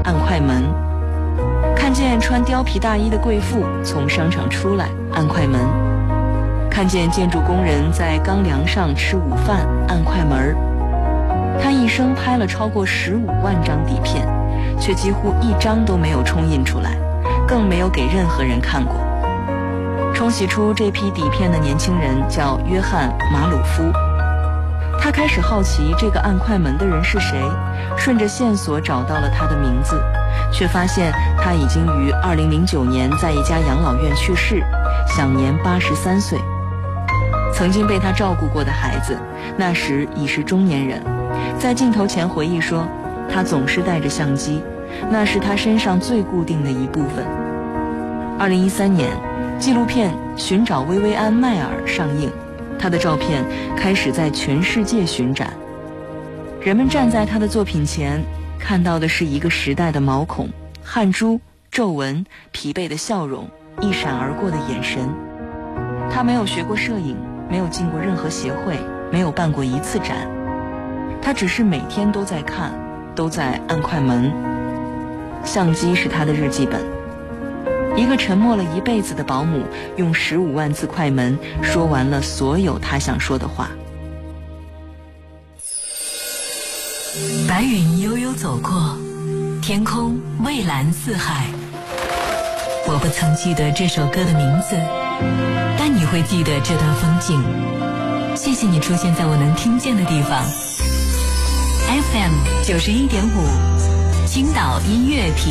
按快门。看见穿貂皮大衣的贵妇从商场出来，按快门。看见建筑工人在钢梁上吃午饭，按快门。他一生拍了超过15万张底片，却几乎一张都没有冲印出来，更没有给任何人看过。冲洗出这批底片的年轻人叫约翰·马鲁夫。他开始好奇这个按快门的人是谁，顺着线索找到了他的名字，却发现他已经于2009年在一家养老院去世，享年83岁。曾经被他照顾过的孩子，那时已是中年人，在镜头前回忆说，他总是带着相机，那是他身上最固定的一部分。2013年，纪录片《寻找薇薇安·迈尔》上映，他的照片开始在全世界巡展。人们站在他的作品前，看到的是一个时代的毛孔、汗珠、皱纹、疲惫的笑容、一闪而过的眼神。他没有学过摄影，没有进过任何协会，没有办过一次展，他只是每天都在看，都在按快门。相机是他的日记本。一个沉默了一辈子的保姆，用15万字快门说完了所有他想说的话。 白云悠悠走过，天空蔚蓝似海。我不曾记得这首歌的名字，但你会记得这段风景。谢谢你出现在我能听见的地方。FM 91.5，青岛音乐体